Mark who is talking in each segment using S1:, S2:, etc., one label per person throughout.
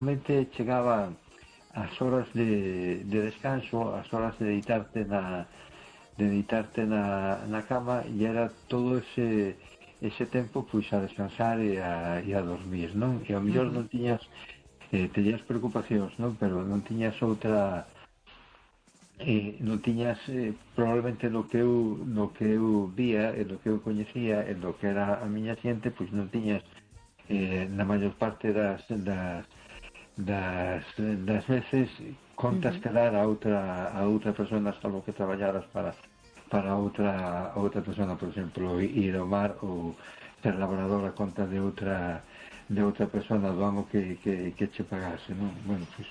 S1: Normalmente chegaban as horas de descanso, as horas de deitarte na cama e era todo ese tempo pois a descansar e a dormir, non? E ao mellor
S2: Ujú.
S1: non tiñas teñas preocupacións, non? Pero non tiñas outra non tiñas probablemente no que eu vía e no que eu coñecía e no que era a miña xente, pois non tiñas na maior parte das, das veces contas
S2: Ujú.
S1: que dar a outra persona salvo que traballaras para outra persona, por exemplo, ir ao mar ou ser labrador a conta de outra persona do amo que che pagase, non? Bueno, pois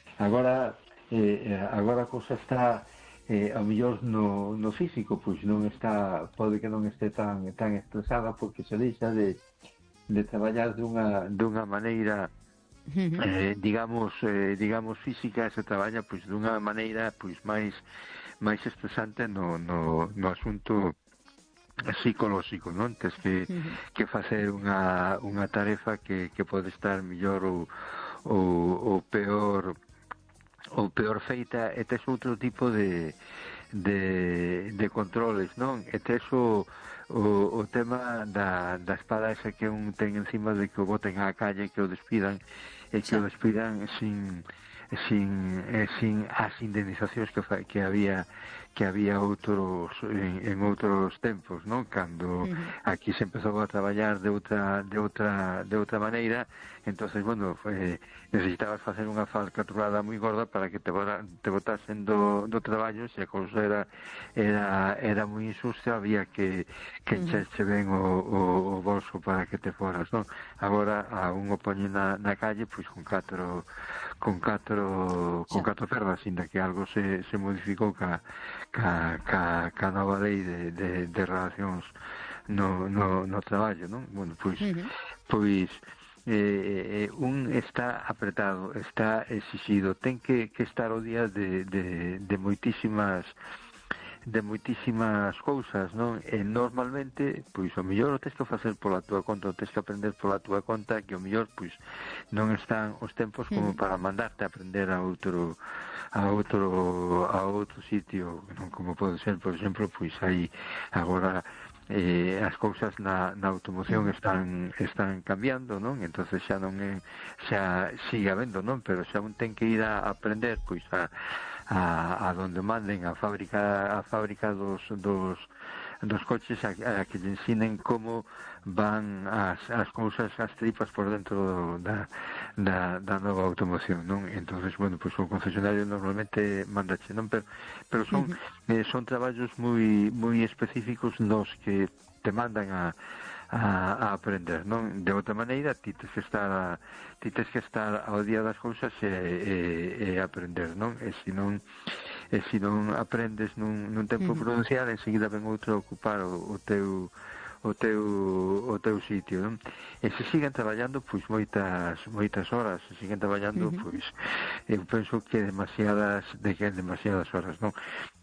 S1: agora a cousa está ao mellor no físico, pois non está, pode que non este tan estresada porque se deixa de traballar dunha maneira
S2: Ujú.
S1: digamos física, se traballa pois dunha maneira pois máis estresante no asunto psicolóxico, non? Tes
S2: Ujú.
S1: que facer unha tarefa que pode estar mellor ou peor feita, e tes outro tipo de controles, non? E tes o tema da espada esa que un ten encima de que o boten á calle, que o despidan, e que o
S2: Xa.
S1: despidan sin as indemnizacións que había en outros tempos, non? Cando
S2: Ujú.
S1: aquí se empezou a traballar de outra maneira, entonces, bueno, necesitabas facer unha falcatrulada moi gorda para que te botasen do traballo. Se a cousa era moi insusta, había que
S2: Ujú.
S1: encherche ben o bolso para que te foras, non? Agora a un o poñen na calle pois con
S2: Xa.
S1: catro pernas, inda que algo se modificou ca nova lei de relacións no traballo, non? Bueno,
S2: Ujú.
S1: pois un está apretado, está exixido, ten que estar ao día de moitísimas cousas, non? E normalmente, pois o mellor o tes que facer pola túa conta, o tes que aprender pola túa conta, que o mellor pois non están os tempos como
S2: Ujú.
S1: para mandarte a aprender a outro sitio, non? Como pode ser, por exemplo, pois aí agora as cousas na automoción
S2: Ujú.
S1: están cambiando, non? Entonces xa sigue habendo, non? Pero xa un ten que ir a aprender pois a donde manden a fábrica dos coches a que lle ensinen como van as cousas, as tripas por dentro da nova automoción, non? Entonces, bueno, pois o concesionario normalmente mandache, non? Pero son
S2: Ujú.
S1: son traballos moi específicos nos que te mandan a aprender, non? De outra maneira, ti tes que estar ao día das cousas e aprender, non? E se non aprendes nun tempo
S2: Ujú.
S1: prudencial, enseguida ven outro a ocupar o teu sitio, non? E se siguen traballando pois moitas horas, se siguen traballando
S2: Ujú.
S1: pois eu penso que demasiadas horas, non?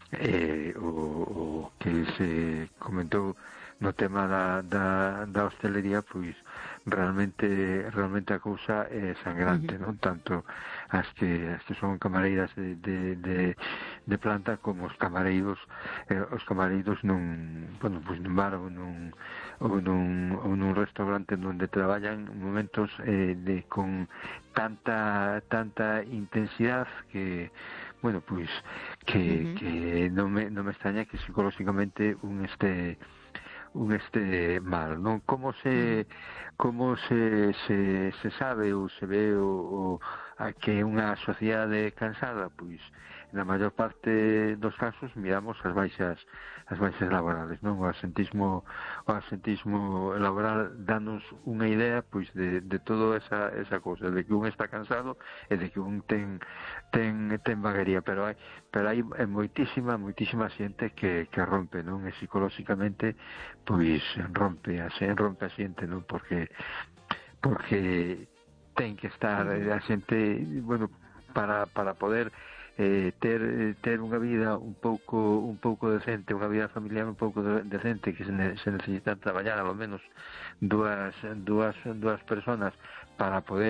S1: O que se comentou no tema da hostelería, pois realmente a cousa é sangrante,
S2: Ujú.
S1: non? Tanto as que son camareiras de planta como os camareiros bueno, pois nun bar ou nun restaurante onde traballan momentos con tanta intensidade que, bueno, pois
S2: Ujú.
S1: que non me extraña que psicolóxicamente un este mal, non?
S2: Ujú.
S1: Como se sabe ou se ve a que unha sociedade cansada, pois na maior parte dos casos miramos as baixas laborales, non? O asentismo laboral danos unha idea pois de toda esa cousa, de que un está cansado e de que un ten vaguería, pero hai moitísima xente que rompe, non? E psicolóxicamente pois rompe a xente, non? Porque ten que estar
S2: Ujú.
S1: a xente, bueno, para poder ter unha vida un pouco decente, unha vida familiar un pouco decente, que se necesita traballar a lo menos dúas personas para poder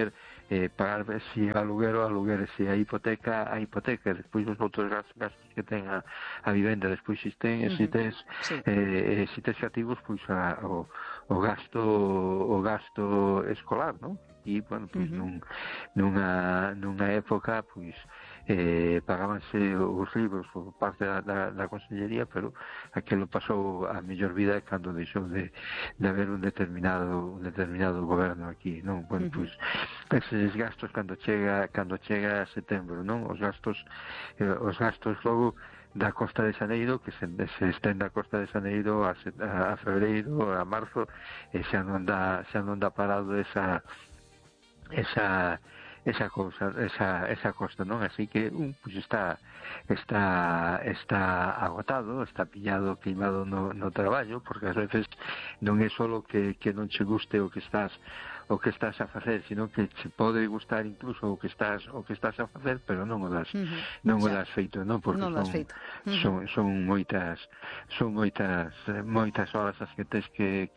S1: pagar se aluguero, se a hipoteca, despois os outros gastos que ten a vivenda, despois se tes activos, pois o gasto escolar, non? E, bueno, pois nunha época, pois pagábanse os libros por parte da Consellería, pero aquilo pasou a mellor vida cando deixou de haber un determinado goberno aquí, non? Bueno, pois eses gastos cando chega a setembro, non? Os gastos logo da Costa de Xaneiro, que se estende a Costa de Xaneiro a febreiro, a marzo, e xa non dá parado esa costa, non? Así que pues está agotado, está pillado, queimado no traballo, porque ás veces non é só que non che guste o que estás a facer, sino que che pode gustar incluso o que estás a facer, pero non o das feito, non? Porque son moitas horas as que tes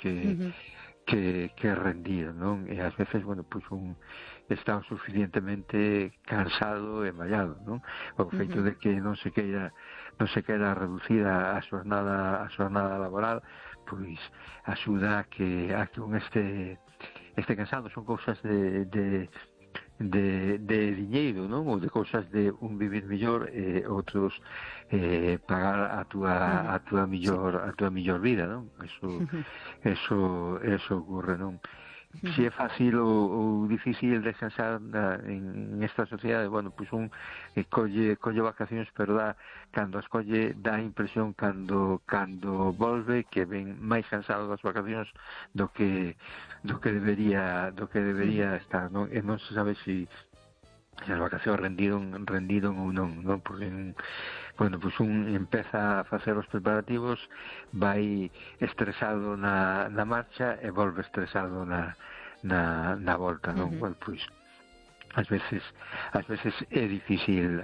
S1: que rendir, non? E ás veces, bueno, pois está suficientemente cansado e mallado, non? O feito de que non se queira reducir a xornada laboral, pois axuda a que un este cansado. Son cousas de diñeiro, non? Ou de cousas de un vivir mellor e outros pagar a túa mellor vida, non? Eso ocurre, non? Si é fácil ou difícil descansar en esta sociedade, bueno, pois colle vacacións, pero cando as colle dá a impresión cando volve que ven máis cansado das vacacións do que debería estar, non? E non se sabe se as vacacións rendiron ou non? Porque bueno, pois empeza a facer os preparativos, vai estresado na marcha e volve estresado na volta, non? Bueno, pois ás veces é difícil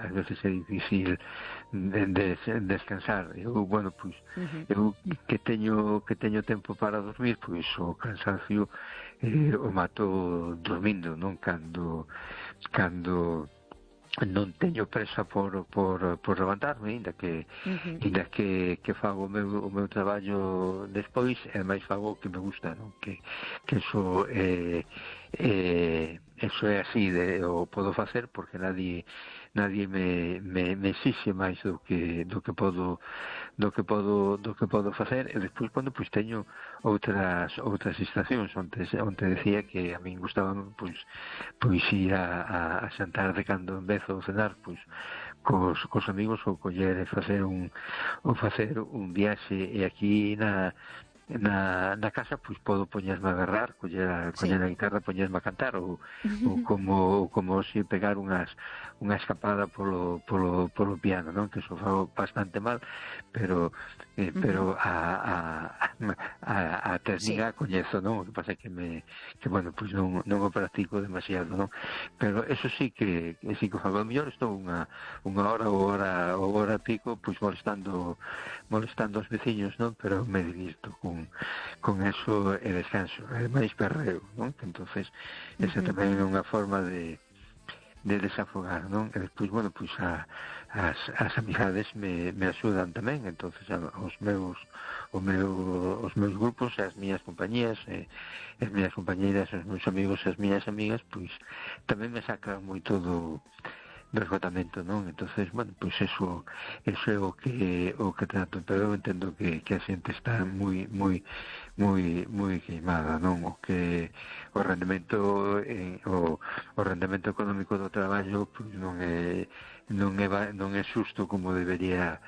S1: descansar. Eu, bueno, pois eu que teño tempo para dormir, pois o cansancio o mato dormindo, non? Cando non teño presa por levantarme, ainda que fago o meu traballo despois, e máis fago o que me gusta, non? Que eso é así, o podo facer porque nadie me exixe máis do que podo facer. E despois, cando pois teño outras estacións, onde decía que a min gustaba pois ir a xantar de cando en vez ou cenar pois cos amigos, ou coller e facer un viaxe, e aquí na casa pois podo poñerme a berrar, coller a guitarra, poñerme a cantar, ou como se pegar unha escapada polo piano, non? Que eso fago bastante mal, pero a técnica coñezo, non? O que pasa é que bueno, pois non o practico demasiado, non? Pero eso sí que fago. A mellor estou unha hora ou hora pico pois molestando os veciños, non? Pero me divirto con eso e descanso, e máis perreo, non? Entonces esa tamén é unha forma de desafogar, non? E despois, bueno, pois as amizades me axudan tamén. Entonces os meus grupos, as miñas compañías, as miñas compañeiras, os meus amigos, as miñas amigas, pois tamén me sacan moito do esgotamento, non? Entonces, bueno, pois eso é o que trato, pero eu entendo que a xente está moi queimada, non? O rendemento económico do traballo pois non é xusto como debería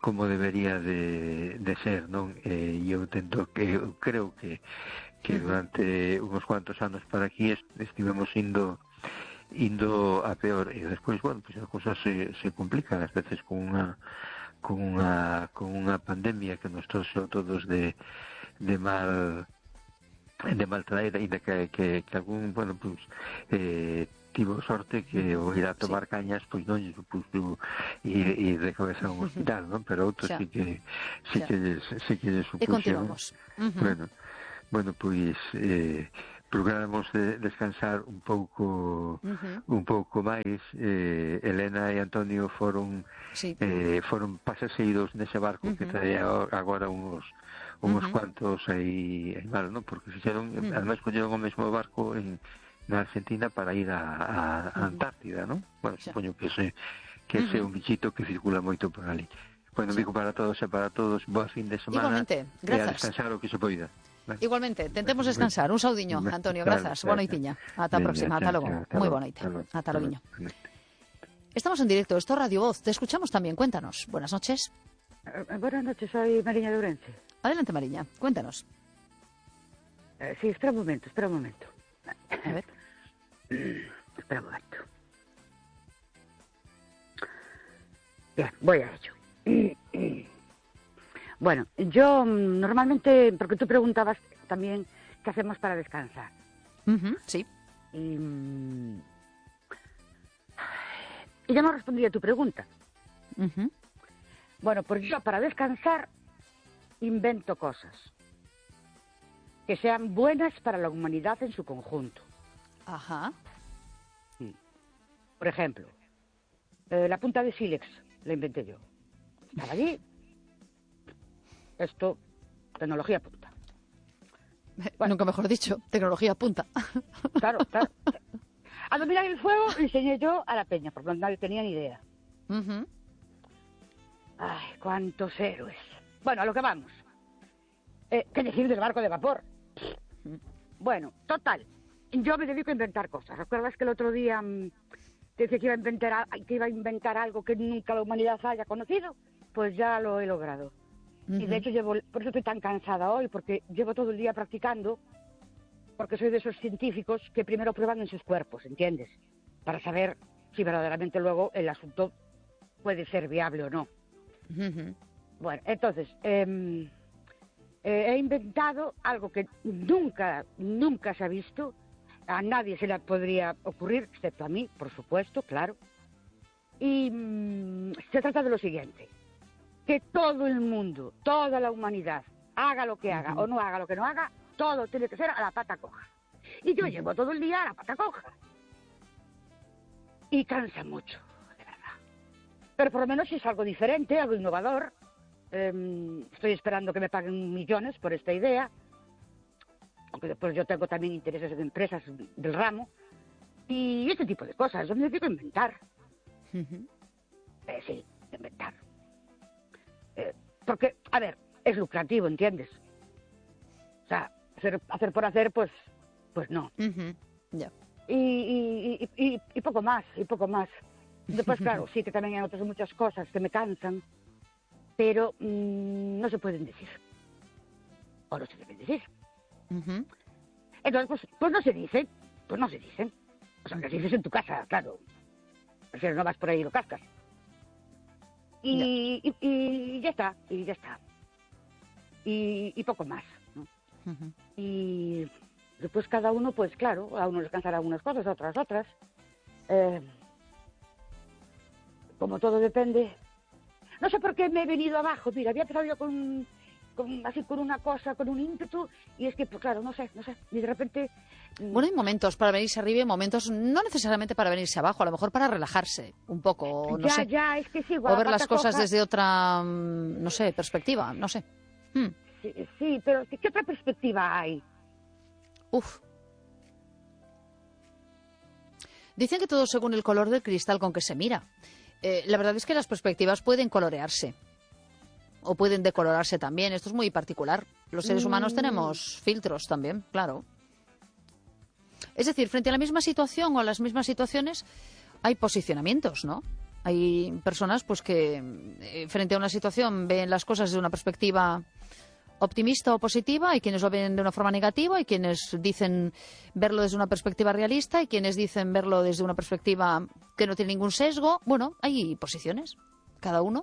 S1: de ser, non? E eu creo que durante uns cuantos anos para aquí estivemos indo a peor, e despois, bueno, pois as cousas se complican ás veces con unha pandemia que nos trouxe todos de mal traer, ainda que algún, bueno, pois tivo sorte que o ir a tomar cañas pois non lle supuxo ir de cabeza a un hospital, non? Pero outros sí que lle supuxo.
S3: E continuamos.
S1: Bueno, pois procuramos descansar un pouco máis. Elena e Antonio foron pasaseiros nese barco que trae agora uns cuantos aí malo, non? Porque fixeron, además colleron o mesmo barco na Argentina para ir a Antártida, non? Bueno, supoño que ese é un bichito que circula moito por ali. Bueno, digo para todos e para todos, boa fin de semana.
S2: Igualmente,
S1: grazas. E a
S2: grazas.
S1: descansar o que se poida. Vale.
S2: Igualmente, tentemos descansar. Un saudiño, Antonio, grazas. Boa noitiña. Ata a próxima, ata logo. Moi boa noite. Ata logo. Estamos en directo, esto es Radio Voz. Te escuchamos también, cuéntanos. Buenas noches.
S3: Buenas noches, soy Mariña de Ourense.
S2: Adelante, Mariña, cuéntanos.
S3: Sí, espera un momento.
S2: A ver.
S3: Espera un momento. Bien, voy a ello. Bueno, yo normalmente, porque tú preguntabas también qué hacemos para descansar.
S2: Sí.
S3: Y ya no respondí a tu pregunta. Bueno, pues yo para descansar invento cosas que sean buenas para la humanidad en su conjunto.
S2: Ajá.
S3: Por ejemplo, la punta de sílex la inventé yo. Estaba allí. Esto, tecnología punta.
S2: Bueno, nunca mejor dicho, tecnología punta.
S3: Claro. A dominar el fuego le enseñé yo a la peña, porque nadie tenía ni idea. Ay, cuántos héroes. Bueno, a lo que vamos. ¿Qué decir del barco de vapor? Bueno, total. Yo me dedico a inventar cosas. ¿Recuerdas que el otro día te decía que iba a inventar algo que nunca la humanidad haya conocido? Pues ya lo he logrado. Y de hecho por eso estoy tan cansada hoy, porque llevo todo el día practicando, porque soy de esos científicos que primero prueban en sus cuerpos, ¿entiendes? Para saber si verdaderamente luego el asunto puede ser viable o no. Bueno, entonces, he inventado algo que nunca se ha visto, a nadie se le podría ocurrir, excepto a mí, por supuesto, claro. Y se trata de lo siguiente: que todo el mundo, toda la humanidad, haga lo que haga o no haga lo que no haga, todo tiene que ser a la pata coja. Y yo llevo todo el día a la pata coja. Y cansa mucho, de verdad. Pero por lo menos es algo diferente, algo innovador. Estoy esperando que me paguen millones por esta idea, aunque después yo tengo también intereses en empresas del ramo. Y este tipo de cosas, yo me dedico a inventar. Sí, inventar. Porque, a ver, es lucrativo, ¿entiendes? O sea, hacer por hacer, pues no.
S2: Ya.
S3: Y poco más. Después, claro, sí que también hay otras muchas cosas que me cansan, pero no se pueden decir. O no se deben decir. Entonces, pues no se dicen. O sea, que dices en tu casa, claro. Pero no vas por ahí y lo cascas. Y ya está. Y poco más, ¿no? Y después cada uno, pues claro, a uno les cansará algunas cosas, a otras. Como todo depende. No sé por qué me he venido abajo. Mira, había empezado yo con una cosa, con un ímpetu, y es que, pues claro, no sé. Y de repente...
S2: Bueno, hay momentos para venirse arriba y momentos no necesariamente para venirse abajo, a lo mejor para relajarse un poco, no sé.
S3: Ya, es que es igual.
S2: O ver las cosas desde otra, no sé, perspectiva, no sé.
S3: Sí, pero ¿qué otra perspectiva hay?
S2: Dicen que todo según el color del cristal con que se mira. La verdad es que las perspectivas pueden colorearse. O pueden decolorarse también. Esto es muy particular. Los seres humanos tenemos filtros también, claro. Es decir, frente a la misma situación o a las mismas situaciones hay posicionamientos, ¿no? Hay personas pues que frente a una situación ven las cosas desde una perspectiva optimista o positiva, hay quienes lo ven de una forma negativa, hay quienes dicen verlo desde una perspectiva realista, hay quienes dicen verlo desde una perspectiva que no tiene ningún sesgo. Bueno, hay posiciones, cada uno.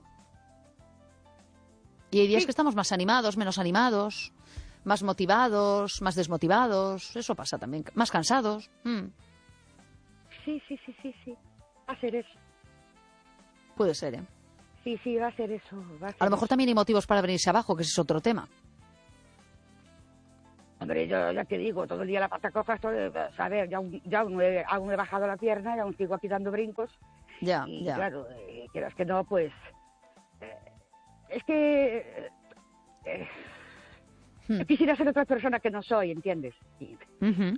S2: Y hay días que estamos más animados, menos animados, más motivados, más desmotivados, eso pasa también, más cansados.
S3: Sí, va a ser eso.
S2: Puede ser, ¿eh?
S3: Sí, va a ser eso.
S2: A lo mejor también hay motivos para venirse abajo, que ese es otro tema.
S3: Hombre, yo ya te digo, todo el día la pata coja, a ver, ya aún no he bajado la pierna, y aún sigo aquí dando brincos.
S2: Ya,
S3: Y
S2: ya.
S3: claro, quieras que no, pues... es que... quisiera ser otra persona que no soy, ¿entiendes? Y,
S2: Ujú.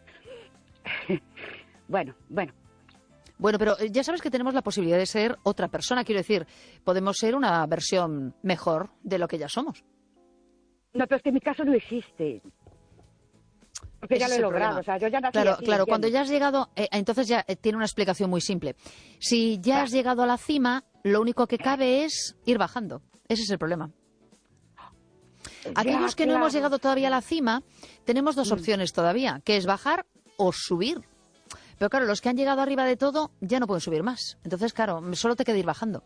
S3: bueno.
S2: Bueno, pero ya sabes que tenemos la posibilidad de ser otra persona. Quiero decir, podemos ser una versión mejor de lo que ya somos.
S3: No, pero es que en mi caso no existe. Porque ya
S2: Ese
S3: lo
S2: es
S3: he
S2: el
S3: logrado,
S2: problema.
S3: o sea, yo ya nací
S2: Claro,
S3: así,
S2: claro. Cuando
S3: ¿entiendes?
S2: ya has llegado, entonces ya tiene una explicación muy simple. Si ya has llegado a la cima, lo único que cabe es ir bajando. Ese es el problema. Aquellos
S3: Ya,
S2: que no hemos
S3: claro.
S2: llegado todavía a la cima, tenemos dos opciones todavía, que es bajar o subir. Pero claro, los que han llegado arriba de todo ya no pueden subir más. Entonces, claro, solo te queda ir bajando.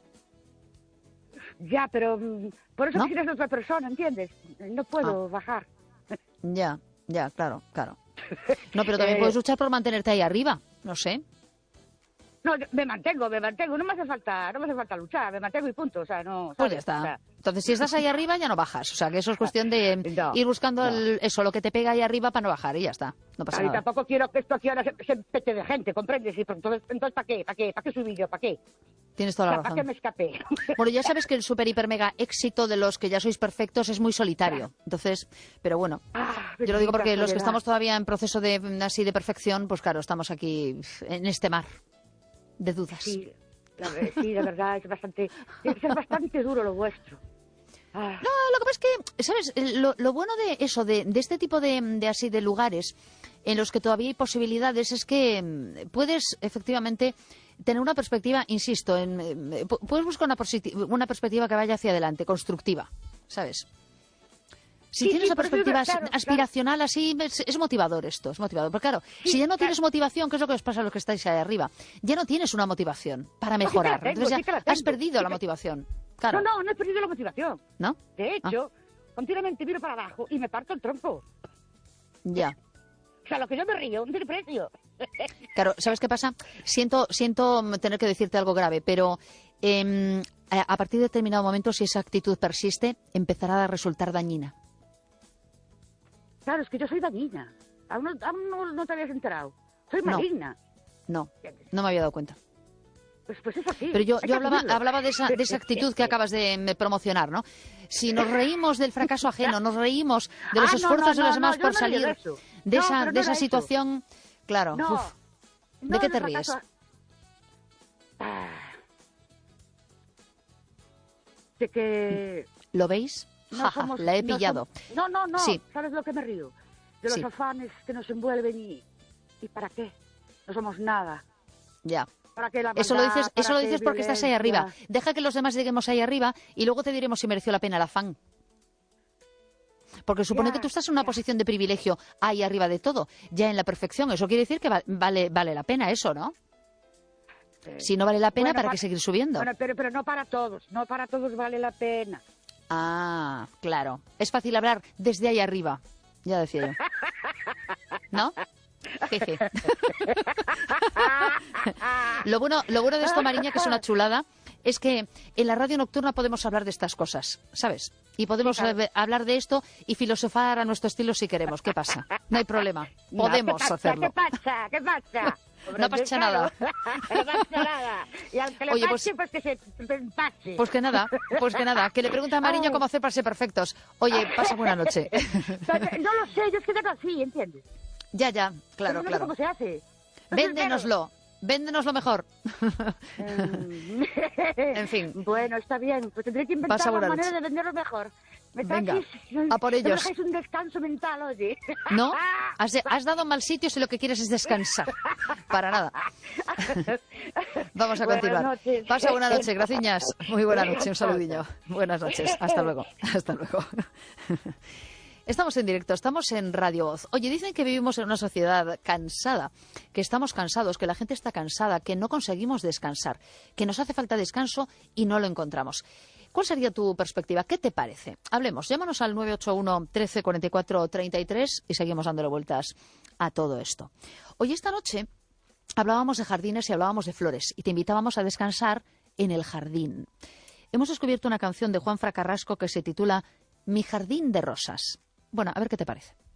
S3: Ya, pero por eso
S2: ¿No?
S3: quisiera ser otra persona, ¿entiendes? No puedo bajar.
S2: Ya, claro. No, pero también puedes luchar por mantenerte ahí arriba. No sé.
S3: No, me mantengo. No me hace falta luchar, me mantengo y punto. O sea, no.
S2: Pues ya
S3: ¿sabes? O
S2: está.
S3: sea,
S2: Entonces, si estás ahí arriba, ya no bajas. O sea, que eso es cuestión de
S3: No,
S2: ir buscando
S3: no.
S2: eso, lo que te pega ahí arriba para no bajar y ya está. No pasa
S3: y
S2: nada.
S3: tampoco quiero que esto aquí ahora se pete de gente, ¿comprendes? Y entonces ¿para qué? ¿Para qué subí yo? ¿Para qué?
S2: Tienes
S3: O
S2: toda
S3: sea,
S2: la
S3: ¿para qué
S2: razón.
S3: me escapé?
S2: Bueno, ya sabes que el super hiper mega éxito de los que ya sois perfectos es muy solitario. Entonces, pero bueno, yo lo digo porque los que estamos todavía en proceso de así de perfección, pues claro, estamos aquí en este mar de dudas.
S3: Sí, la verdad, tiene que ser bastante duro lo vuestro. Ah,
S2: No, lo que pasa es que, ¿sabes? Lo bueno de eso, de este tipo de así de lugares en los que todavía hay posibilidades es que puedes efectivamente tener una perspectiva, insisto, puedes buscar una perspectiva que vaya hacia adelante, constructiva, ¿sabes? Si
S3: Sí,
S2: tienes
S3: sí,
S2: una
S3: por eso
S2: perspectiva
S3: claro,
S2: aspiracional así, es motivador esto, es motivador. Pero claro, si ya no tienes motivación, que es lo que os pasa a los que estáis ahí arriba, ya no tienes una motivación para
S3: No, sí que la
S2: mejorar.
S3: tengo,
S2: Entonces
S3: sí que la
S2: ya has
S3: tengo,
S2: perdido
S3: sí
S2: la
S3: que-
S2: motivación. Claro,
S3: No he perdido la motivación.
S2: ¿no?
S3: De hecho, continuamente miro para abajo y me parto el tronco.
S2: Ya.
S3: O sea, lo que yo me río no tiene precio.
S2: Claro, ¿sabes qué pasa? Siento tener que decirte algo grave, pero a partir de determinado momento, si esa actitud persiste, empezará a resultar dañina.
S3: Claro, es que yo soy dañina. Aún no te habías enterado. Soy
S2: No.
S3: maligna.
S2: No me había dado cuenta.
S3: Pues es así.
S2: Pero yo
S3: Hay que asumirlo.
S2: hablaba de esa actitud que acabas de promocionar, ¿no? Si nos reímos del fracaso ajeno, nos reímos de los esfuerzos de los demás
S3: yo
S2: por
S3: no me río
S2: salir
S3: eso.
S2: de
S3: No,
S2: esa,
S3: pero no
S2: de esa
S3: era eso.
S2: situación, claro.
S3: No.
S2: uf. ¿De
S3: No,
S2: qué
S3: no
S2: te
S3: es
S2: ríes?
S3: fracaso. De que
S2: ¿Lo veis?
S3: no
S2: Jaja,
S3: somos...
S2: la he
S3: no
S2: pillado.
S3: somos- No.
S2: Sí.
S3: ¿Sabes lo que me río? De los
S2: Sí.
S3: afanes que nos envuelven ¿y para qué? No somos nada.
S2: Ya.
S3: ¿Para qué la
S2: Eso lo
S3: maldad?
S2: dices, eso
S3: ¿Para
S2: lo
S3: qué
S2: dices porque estás ahí
S3: violencia?
S2: arriba. Deja que los demás lleguemos ahí arriba y luego te diremos si mereció la pena el afán. Porque supone
S3: Ya,
S2: que tú estás en una posición de privilegio ahí arriba de todo, ya en la perfección. Eso quiere decir que vale la pena eso, ¿no? Si no vale la pena,
S3: Bueno,
S2: ¿para qué seguir subiendo?
S3: Bueno, pero no para todos. No para todos vale la pena.
S2: Ah, claro. Es fácil hablar desde ahí arriba. Ya decía yo. ¿No? Jeje. Lo bueno de esto, Mariña, que es una chulada, es que en la radio nocturna podemos hablar de estas cosas, ¿sabes? Y podemos hablar de esto y filosofar a nuestro estilo si queremos. ¿Qué pasa? No hay problema. Podemos
S3: ¿Qué pasa?
S2: hacerlo.
S3: ¿Qué pasa?
S2: No pasa nada.
S3: No pasa nada. Y al que le
S2: Oye,
S3: pase, pues que se pase.
S2: Pues que nada. Que le pregunta a Mariña cómo hacer para ser perfectos. Oye, pasa buena noche.
S3: No lo sé, yo es que tengo así, ¿entiendes?
S2: Ya, claro,
S3: Pero no sé
S2: claro.
S3: cómo se hace.
S2: Véndenoslo mejor. En fin.
S3: Bueno, está bien, pues tendré que inventar
S2: Pasa
S3: una
S2: buena
S3: manera
S2: noche.
S3: de venderlo mejor.
S2: Venga, a por
S3: No me
S2: ellos.
S3: dejáis un descanso mental, oye.
S2: ¿No? Has dado mal sitio si lo que quieres es descansar. Para nada. Vamos a
S3: Buenas
S2: continuar.
S3: noches.
S2: Pasa buena noche, graciñas. Muy buena noche, un saludillo. Buenas noches. Hasta luego. Hasta luego. Estamos en directo, estamos en Radio Voz. Oye, dicen que vivimos en una sociedad cansada, que estamos cansados, que la gente está cansada, que no conseguimos descansar, que nos hace falta descanso y no lo encontramos. ¿Cuál sería tu perspectiva? ¿Qué te parece? Hablemos, llámanos al 981 13 44 33 y seguimos dándole vueltas a todo esto. Hoy esta noche hablábamos de jardines y hablábamos de flores y te invitábamos a descansar en el jardín. Hemos descubierto una canción de Juanfran Carrasco que se titula Mi jardín de rosas. Bueno, a ver qué te parece.